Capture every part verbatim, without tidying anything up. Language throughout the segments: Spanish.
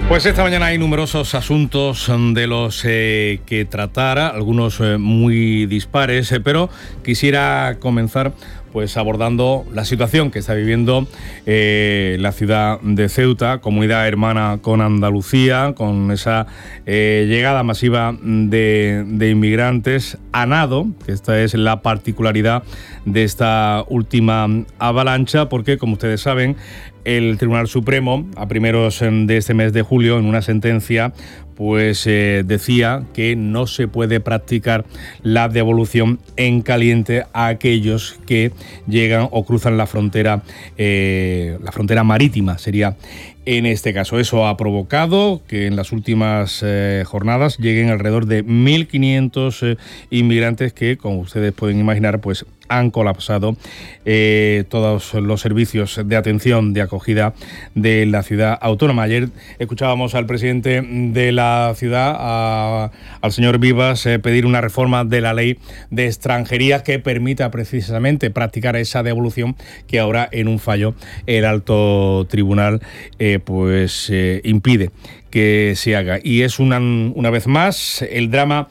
Pues esta mañana hay numerosos asuntos de los eh, que tratar, algunos eh, muy dispares, eh, pero quisiera comenzar pues abordando la situación que está viviendo eh, la ciudad de Ceuta, comunidad hermana con Andalucía, con esa eh, llegada masiva de, de inmigrantes a nado, que esta es la particularidad de esta última avalancha, porque como ustedes saben, el Tribunal Supremo, a primeros de este mes de julio, en una sentencia, pues eh, decía que no se puede practicar la devolución en caliente a aquellos que llegan o cruzan la frontera, eh, la frontera marítima, sería en este caso. Eso ha provocado que en las últimas eh, jornadas lleguen alrededor de mil quinientos eh, inmigrantes que, como ustedes pueden imaginar, pues han colapsado eh, todos los servicios de atención, de acogida de la ciudad autónoma. Ayer escuchábamos al presidente de la ciudad, a, al señor Vivas, eh, pedir una reforma de la ley de extranjería que permita precisamente practicar esa devolución que ahora en un fallo el alto tribunal eh, pues eh, impide que se haga. Y es una, una vez más el drama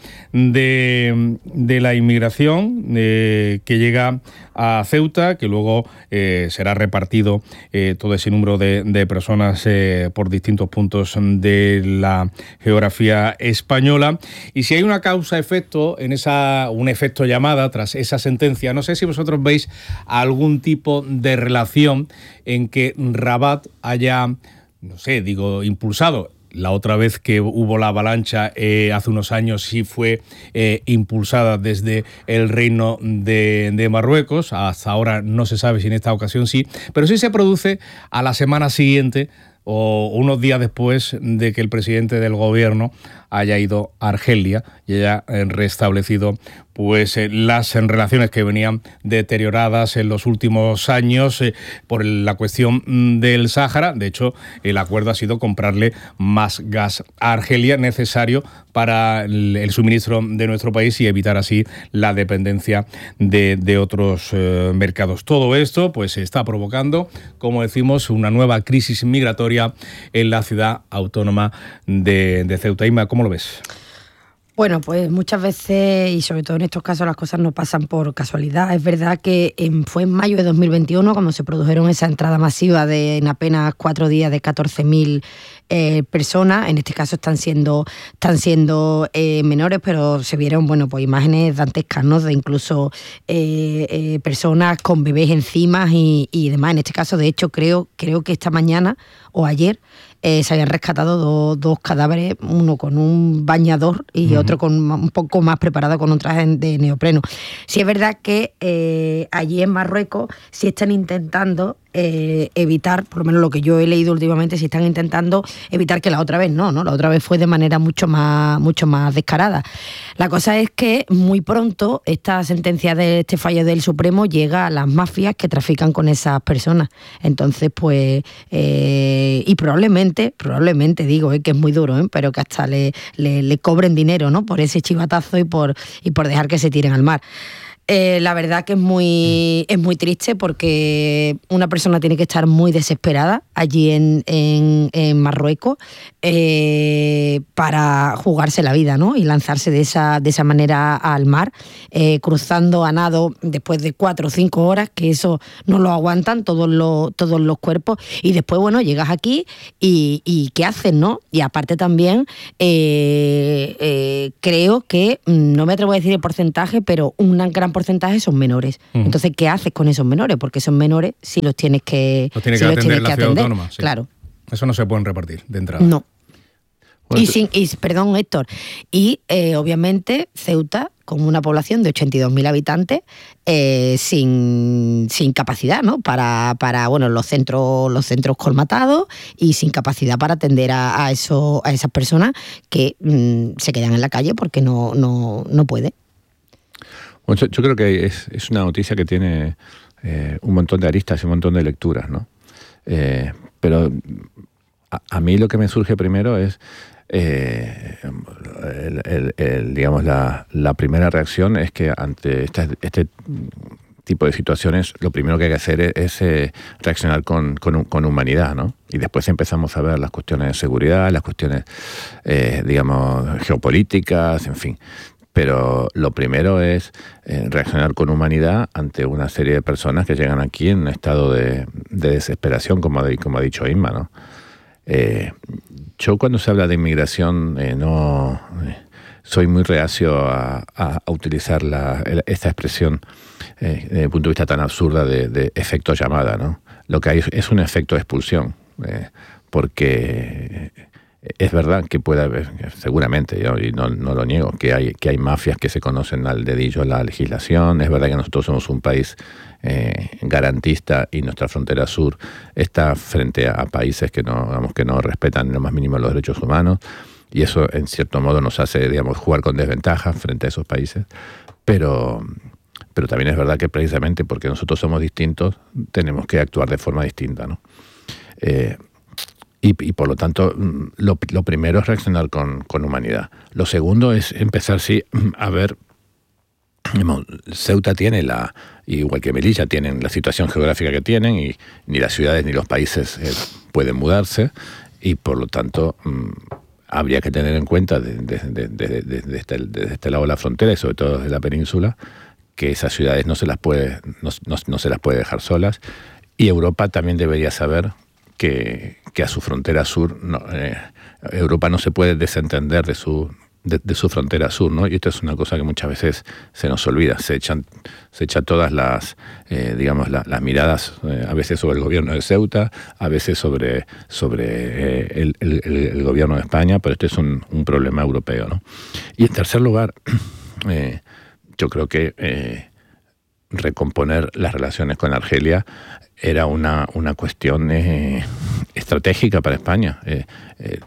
de, de la inmigración eh, que llega a Ceuta, que luego eh, será repartido eh, todo ese número de, de personas eh, por distintos puntos de la geografía española. Y si hay una causa-efecto, en esa, un efecto llamada tras esa sentencia, no sé si vosotros veis algún tipo de relación en que Rabat haya, no sé, digo, impulsado. La otra vez que hubo la avalancha eh, hace unos años sí fue eh, impulsada desde el Reino de, de Marruecos. Hasta ahora no se sabe si en esta ocasión sí, pero sí se produce a la semana siguiente o unos días después de que el presidente del gobierno haya ido a Argelia y haya restablecido pues eh, las relaciones que venían deterioradas en los últimos años eh, por la cuestión del Sáhara. De hecho, el acuerdo ha sido comprarle más gas a Argelia, necesario para el, el suministro de nuestro país y evitar así la dependencia de, de otros eh, mercados. Todo esto pues está provocando, como decimos, una nueva crisis migratoria en la ciudad autónoma de, de Ceuta. Inma, ¿cómo lo ves? Bueno, pues muchas veces, y sobre todo en estos casos, las cosas no pasan por casualidad. Es verdad que en, fue en mayo de dos mil veintiuno cuando se produjeron esa entrada masiva de en apenas cuatro días de catorce mil eh, personas. En este caso están siendo, están siendo eh, menores, pero se vieron, bueno, pues imágenes dantescas, ¿no? De incluso eh, eh, personas con bebés encima y, y demás. En este caso, de hecho, creo, creo que esta mañana o ayer Eh, se habían rescatado do, dos cadáveres, uno con un bañador y uh-huh. otro con un poco más preparado con un traje de neopreno. Sí es verdad que eh, allí en Marruecos sí están intentando eh, evitar, por lo menos lo que yo he leído últimamente, sí están intentando evitar que la otra vez no, ¿no? La otra vez fue de manera mucho más, mucho más descarada. La cosa es que muy pronto esta sentencia de este fallo del Supremo llega a las mafias que trafican con esas personas. Entonces, pues, eh, y probablemente, probablemente digo, eh, que es muy duro, eh, pero que hasta le, le, le cobren dinero, ¿no? Por ese chivatazo y por, y por dejar que se tiren al mar. Eh, la verdad que es muy, es muy triste porque una persona tiene que estar muy desesperada allí en, en, en Marruecos eh, para jugarse la vida, ¿no? Y lanzarse de esa, de esa manera al mar, eh, cruzando a nado después de cuatro o cinco horas, que eso no lo aguantan todos los, todos los cuerpos. Y después, bueno, llegas aquí y, y ¿qué haces, no? Y aparte también eh, eh, creo que, no me atrevo a decir el porcentaje, pero una gran porcentaje son menores. Uh-huh. Entonces, ¿qué haces con esos menores? Porque esos menores sí los tienes que, los tiene sí que los atender tienes la que ciudad atender. Autónoma. Sí. Claro. Eso no se pueden repartir de entrada. No. Bueno, y, sin, y perdón, Héctor, y eh, obviamente Ceuta, con una población de ochenta y dos mil habitantes, eh, sin, sin capacidad, ¿no? Para, para bueno, los centros, los centros colmatados y sin capacidad para atender a, a, eso, a esas personas que mmm, se quedan en la calle porque no, no, no pueden. Bueno, yo, yo creo que es, es una noticia que tiene eh, un montón de aristas y un montón de lecturas, ¿no? Eh, pero a, a mí lo que me surge primero es Eh, el, el, el, digamos la, la primera reacción es que ante esta, este tipo de situaciones, lo primero que hay que hacer es, es eh, reaccionar con, con, con humanidad, ¿no? Y después empezamos a ver las cuestiones de seguridad, las cuestiones, eh, digamos, geopolíticas, en fin. Pero lo primero es eh, reaccionar con humanidad ante una serie de personas que llegan aquí en un estado de, de desesperación, como ha, como ha dicho Inma, ¿no? Eh, yo cuando se habla de inmigración eh, no eh, soy muy reacio a, a, a utilizar la, esta expresión eh, desde el punto de vista tan absurda de, de efecto llamada, ¿no? Lo que hay es un efecto de expulsión, eh, porque es verdad que puede haber, seguramente, yo, y no, no lo niego, que hay, que hay mafias que se conocen al dedillo la legislación. Es verdad que nosotros somos un país eh, garantista y nuestra frontera sur está frente a, a países que no, digamos, que no respetan en lo más mínimo los derechos humanos, y eso en cierto modo nos hace, digamos, jugar con desventaja frente a esos países. Pero, pero también es verdad que precisamente porque nosotros somos distintos tenemos que actuar de forma distinta, ¿no? Eh, Y, y por lo tanto, lo, lo primero es reaccionar con, con humanidad. Lo segundo es empezar, sí, a ver. Ceuta tiene la, igual que Melilla, tienen la situación geográfica que tienen, y ni las ciudades ni los países eh, pueden mudarse, y por lo tanto mmm, habría que tener en cuenta desde de, de, de, de, de este, de este lado de la frontera, y sobre todo de la península, que esas ciudades no se las puede, no, no, no se las puede dejar solas, y Europa también debería saber Que, que a su frontera sur, no, eh, Europa no se puede desentender de su, de, de su frontera sur, ¿no? Y esto es una cosa que muchas veces se nos olvida. Se echan, se echan todas las, eh, digamos, la, las miradas, eh, a veces sobre el gobierno de Ceuta, a veces sobre, sobre eh, el, el, el gobierno de España, pero este es un, un problema europeo, ¿no? Y en tercer lugar, eh, yo creo que eh, recomponer las relaciones con Argelia era una, una cuestión eh, estratégica para España. Eh, eh,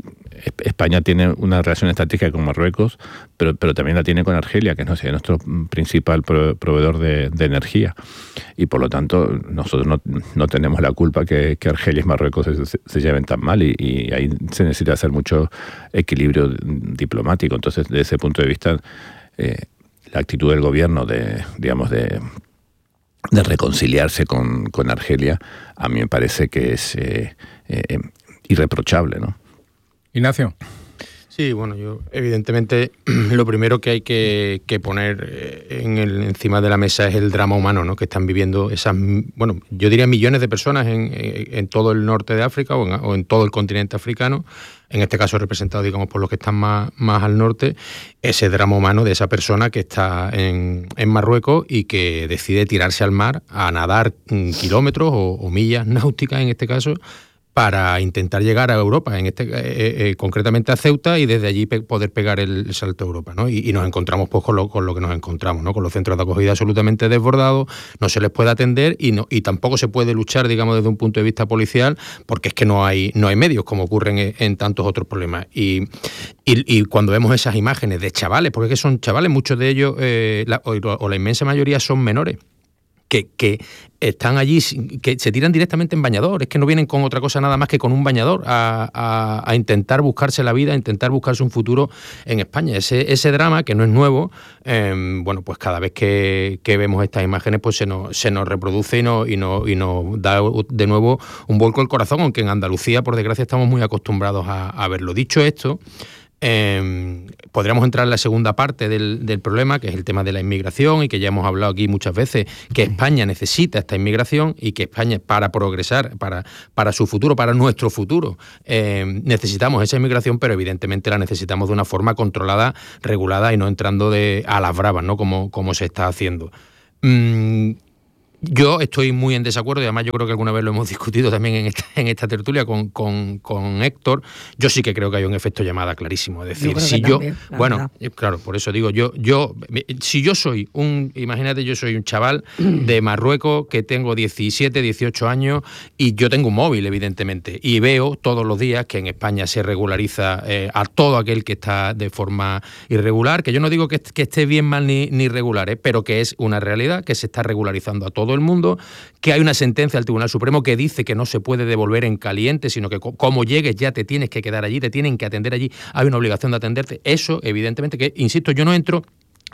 España tiene una relación estratégica con Marruecos, pero, pero también la tiene con Argelia, que es nuestro, nuestro principal pro, proveedor de, de energía. Y por lo tanto, nosotros no, no tenemos la culpa que, que Argelia y Marruecos se, se, se lleven tan mal, y, y ahí se necesita hacer mucho equilibrio diplomático. Entonces, desde ese punto de vista, eh, la actitud del gobierno de, digamos, de... de reconciliarse con, con Argelia, a mí me parece que es eh, eh, irreprochable, ¿no? Ignacio. Sí, bueno, yo evidentemente lo primero que hay que, que poner en el, encima de la mesa es el drama humano, ¿no?, que están viviendo esas, bueno, yo diría millones de personas en, en todo el norte de África o en, o en todo el continente africano, en este caso representado, digamos, por los que están más, más al norte, ese drama humano de esa persona que está en, en Marruecos y que decide tirarse al mar a nadar kilómetros o, o millas náuticas, en este caso, para intentar llegar a Europa, en este eh, eh, concretamente a Ceuta, y desde allí pe- poder pegar el, el salto a Europa, ¿no? Y, y nos encontramos pues con lo, con lo que nos encontramos, ¿no? Con los centros de acogida absolutamente desbordados, no se les puede atender y no y tampoco se puede luchar, digamos, desde un punto de vista policial, porque es que no hay no hay medios, como ocurren en, en tantos otros problemas. Y, y, y cuando vemos esas imágenes de chavales, porque es que son chavales, muchos de ellos, eh, la, o, o la inmensa mayoría son menores, que, que están allí, que se tiran directamente en bañador, es que no vienen con otra cosa nada más que con un bañador a, a, a intentar buscarse la vida, a intentar buscarse un futuro en España. Ese, ese drama, que no es nuevo, eh, bueno, pues cada vez que, que vemos estas imágenes, pues se nos, se nos reproduce y nos, y, nos, y nos da de nuevo un vuelco al corazón, aunque en Andalucía, por desgracia, estamos muy acostumbrados a, a verlo. Dicho esto, Eh, podríamos entrar en la segunda parte del, del problema, que es el tema de la inmigración, y que ya hemos hablado aquí muchas veces, que España necesita esta inmigración y que España, para progresar, para, para su futuro, para nuestro futuro, eh, necesitamos esa inmigración, pero evidentemente la necesitamos de una forma controlada, regulada y no entrando de a las bravas, ¿no?, como, como se está haciendo. Mm, Yo estoy muy en desacuerdo, y además yo creo que alguna vez lo hemos discutido también en esta, en esta tertulia con, con, con Héctor. Yo sí que creo que hay un efecto llamada clarísimo. Es decir, yo si yo, también, bueno, verdad. Claro, por eso digo, yo, yo, si yo soy un, imagínate, yo soy un chaval de Marruecos que tengo diecisiete, dieciocho años, y yo tengo un móvil, evidentemente, y veo todos los días que en España se regulariza eh, a todo aquel que está de forma irregular, que yo no digo que, que esté bien, mal ni, ni irregular, eh, pero que es una realidad, que se está regularizando a todo el mundo, que hay una sentencia del Tribunal Supremo que dice que no se puede devolver en caliente, sino que co- como llegues ya te tienes que quedar allí, te tienen que atender allí, hay una obligación de atenderte. Eso, evidentemente, que, insisto, yo no entro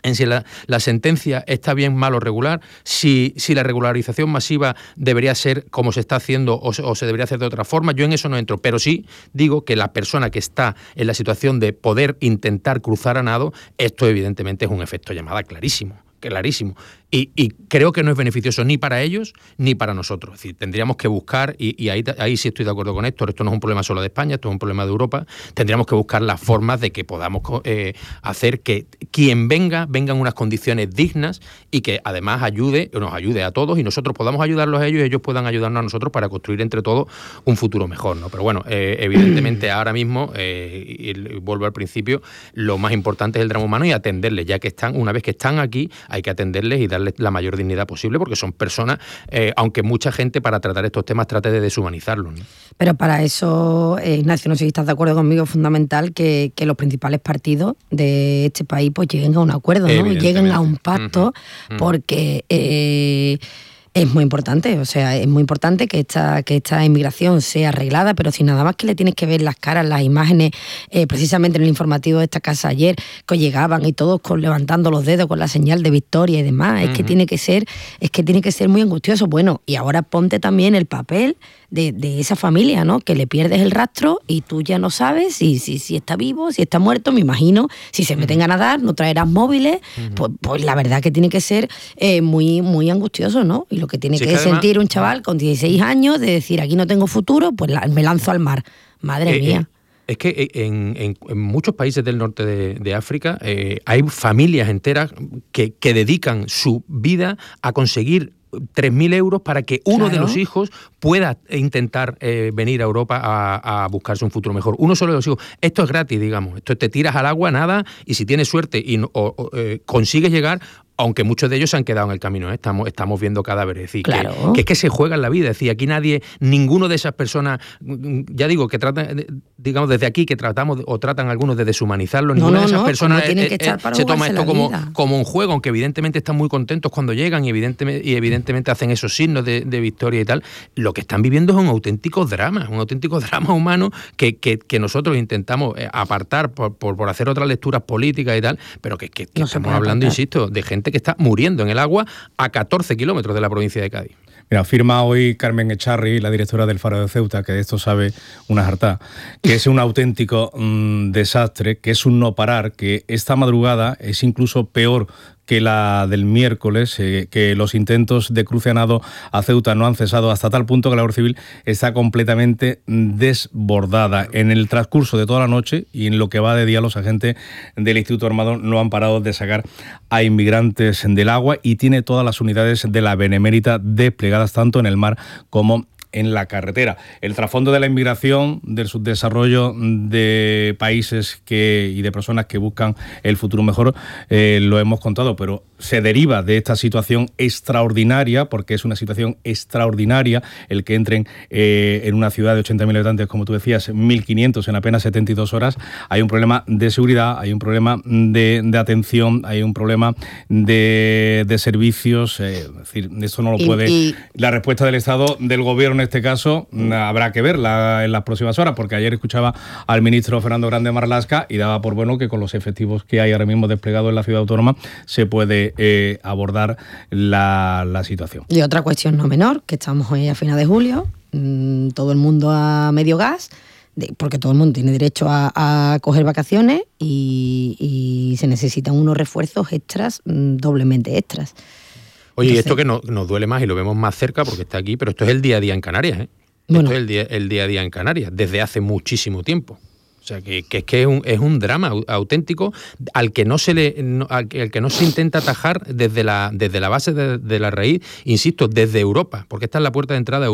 en si la, la sentencia está bien, mal o regular, si, si la regularización masiva debería ser como se está haciendo o se, o se debería hacer de otra forma. Yo en eso no entro, pero sí digo que la persona que está en la situación de poder intentar cruzar a nado, esto evidentemente es un efecto llamada clarísimo. Clarísimo. Y, y creo que no es beneficioso ni para ellos ni para nosotros. Es decir, tendríamos que buscar, y, y ahí, ahí sí estoy de acuerdo con Héctor, esto no es un problema solo de España, esto es un problema de Europa, tendríamos que buscar las formas de que podamos eh, hacer que quien venga, venga en unas condiciones dignas y que además ayude, nos ayude a todos y nosotros podamos ayudarlos a ellos y ellos puedan ayudarnos a nosotros para construir entre todos un futuro mejor, ¿no? Pero bueno, eh, evidentemente ahora mismo, eh, y, y vuelvo al principio, lo más importante es el drama humano y atenderles, ya que están, una vez que están aquí, hay que atenderles y darles la mayor dignidad posible, porque son personas, eh, aunque mucha gente para tratar estos temas trate de deshumanizarlos, ¿no? Pero para eso, eh, Ignacio, no sé si estás de acuerdo conmigo, es fundamental que, que los principales partidos de este país pues lleguen a un acuerdo, ¿no? Lleguen a un pacto, uh-huh. porque eh, es muy importante, o sea, es muy importante que esta, que esta inmigración sea arreglada, pero si nada más que le tienes que ver las caras, las imágenes, eh, precisamente en el informativo de esta casa ayer, que llegaban y todos con, levantando los dedos con la señal de victoria y demás, uh-huh. es que tiene que ser, es que tiene que ser muy angustioso. Bueno, y ahora ponte también el papel de, de esa familia, ¿no? Que le pierdes el rastro y tú ya no sabes si, si, si está vivo, si está muerto, me imagino, si se meten a nadar, no traerás móviles, uh-huh. pues, pues la verdad que tiene que ser eh, muy, muy angustioso, ¿no? Y lo que tiene sí, que, que además, sentir un chaval con dieciséis años de decir, aquí no tengo futuro, pues la, me lanzo al mar. Madre eh, mía. Eh. Es que en, en, en muchos países del norte de, de África eh, hay familias enteras que, que dedican su vida a conseguir tres mil euros para que uno claro. de los hijos pueda intentar eh, venir a Europa a, a buscarse un futuro mejor. Uno solo de los hijos. Esto es gratis, digamos. Esto te tiras al agua, nada, y si tienes suerte y o, o, eh, consigues llegar, aunque muchos de ellos se han quedado en el camino, ¿eh? estamos, estamos viendo cadáveres. Es decir, claro. que, que es que se juega en la vida. Es decir, aquí nadie, ninguno de esas personas, ya digo, que tratan, digamos, desde aquí, que tratamos o tratan algunos de deshumanizarlo, ninguna no, no, de esas no, personas eh, eh, se toma esto como, como un juego, aunque evidentemente están muy contentos cuando llegan y evidentemente, y evidentemente hacen esos signos de, de victoria y tal. Lo que están viviendo es un auténtico drama, un auténtico drama humano que, que, que nosotros intentamos apartar por, por, por hacer otras lecturas políticas y tal, pero que, que, que no estamos hablando, apartar. insisto, de gente que está muriendo en el agua a catorce kilómetros de la provincia de Cádiz. Mira, afirma hoy Carmen Echarri, la directora del Faro de Ceuta, que de esto sabe una jartá, que es un auténtico mmm, desastre, que es un no parar, que esta madrugada es incluso peor que la del miércoles, eh, que los intentos de cruce a nado a Ceuta no han cesado hasta tal punto que la Guardia Civil está completamente desbordada. En el transcurso de toda la noche y en lo que va de día, los agentes del Instituto Armado no han parado de sacar a inmigrantes del agua y tiene todas las unidades de la Benemérita desplegadas tanto en el mar como en la carretera. El trasfondo de la inmigración, del subdesarrollo de países que, y de personas que buscan el futuro mejor, eh, lo hemos contado, pero se deriva de esta situación extraordinaria, porque es una situación extraordinaria el que entren eh, en una ciudad de ochenta mil habitantes, como tú decías, mil quinientos en apenas setenta y dos horas. Hay un problema de seguridad, hay un problema de, de atención, hay un problema de, de servicios. Eh, es decir, esto no lo puede... Y, y... La respuesta del Estado, del Gobierno en este caso, habrá que verla en las próximas horas, porque ayer escuchaba al ministro Fernando Grande Marlaska y daba por bueno que con los efectivos que hay ahora mismo desplegados en la ciudad autónoma se puede eh, abordar la, la situación. Y otra cuestión no menor, que estamos hoy a finales de julio, mmm, todo el mundo a medio gas, de, porque todo el mundo tiene derecho a, a coger vacaciones y, y se necesitan unos refuerzos extras, mmm, doblemente extras. Oye, y esto que no, nos duele más y lo vemos más cerca porque está aquí, pero esto es el día a día en Canarias, ¿eh? Bueno. Esto es el día, el día a día en Canarias, desde hace muchísimo tiempo. O sea, que, que es que es un, es un drama auténtico al que no se le no, al, que, al que no se intenta atajar desde la, desde la base de, de la raíz, insisto, desde Europa, porque esta es la puerta de entrada a Europa.